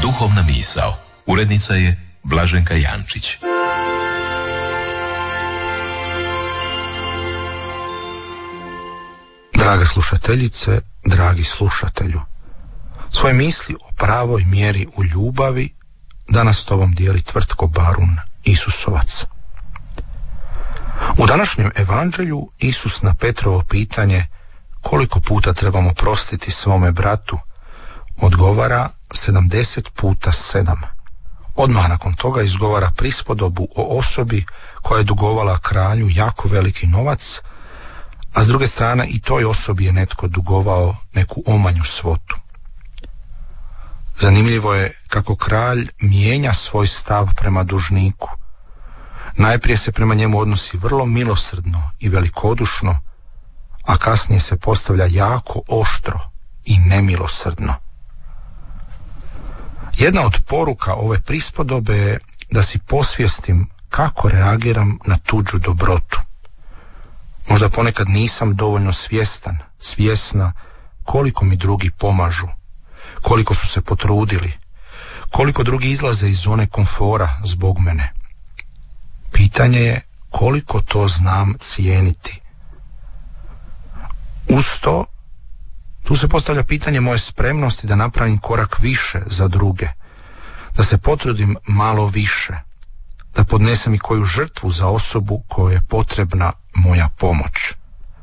Duhovna misao. Urednica je Blaženka Jančić. Draga slušateljice, dragi slušatelju, svoje misli o pravoj mjeri u ljubavi danas s tobom dijeli Tvrtko Barun Isusovac. U današnjem evanđelju Isus na Petrovo pitanje koliko puta trebamo prostiti svome bratu odgovara 70 puta 7. Odmah nakon toga izgovara prispodobu o osobi koja je dugovala kralju jako veliki novac, a s druge strane i toj osobi je netko dugovao neku omanju svotu. Zanimljivo je kako kralj mijenja svoj stav prema dužniku. Najprije se prema njemu odnosi vrlo milosrdno i velikodušno, a kasnije se postavlja jako oštro i nemilosrdno. Jedna od poruka ove prispodobe je da si posvjestim kako reagiram na tuđu dobrotu. Možda ponekad nisam dovoljno svjesna koliko mi drugi pomažu, koliko su se potrudili, koliko drugi izlaze iz zone komfora zbog mene. Pitanje je koliko to znam cijeniti. Uz to, tu se postavlja pitanje moje spremnosti da napravim korak više za druge, da se potrudim malo više, da podnesem i koju žrtvu za osobu kojoj je potrebna moja pomoć.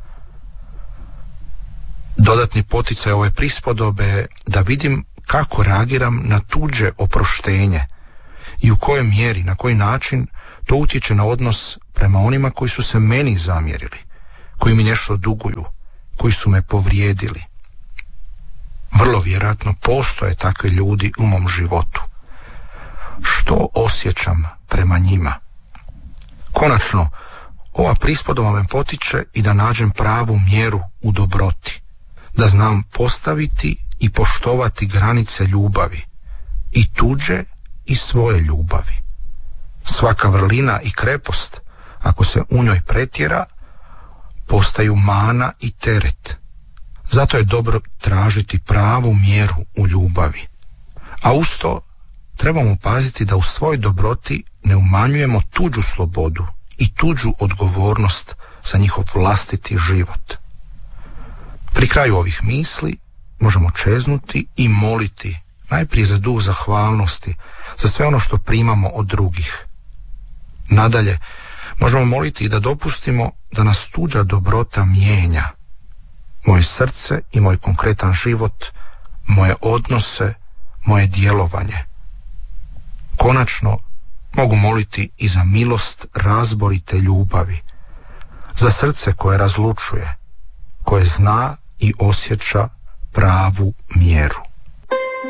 Dodatni poticaj ove prispodobe je da vidim kako reagiram na tuđe oproštenje i u kojoj mjeri, na koji način to utječe na odnos prema onima koji su se meni zamjerili, koji mi nešto duguju, koji su me povrijedili. Vrlo vjerojatno postoje takvi ljudi u mom životu. Što osjećam prema njima? Konačno, ova prispodoba me potiče i da nađem pravu mjeru u dobroti, da znam postaviti i poštovati granice ljubavi, i tuđe i svoje ljubavi. Svaka vrlina i krepost, ako se u njoj pretjera, postaju mana i teret. Zato je dobro tražiti pravu mjeru u ljubavi. A uz to trebamo paziti da u svojoj dobroti ne umanjujemo tuđu slobodu i tuđu odgovornost za njihov vlastiti život. Pri kraju ovih misli možemo čeznuti i moliti najprije za duh zahvalnosti, za sve ono što primamo od drugih. Nadalje, možemo moliti i da dopustimo da nas tuđa dobrota mijenja. Moje srce i moj konkretan život, moje odnose, moje djelovanje. Konačno, mogu moliti i za milost razborite ljubavi, za srce koje razlučuje, koje zna i osjeća pravu mjeru.